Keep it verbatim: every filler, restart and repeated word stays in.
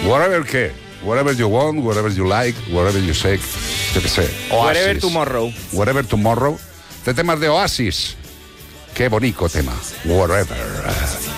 Whatever qué. Whatever you want, whatever you like, whatever you say. Yo qué sé. Oasis. Whatever tomorrow. Whatever tomorrow. Este tema es de Oasis. Qué bonito tema. Whatever.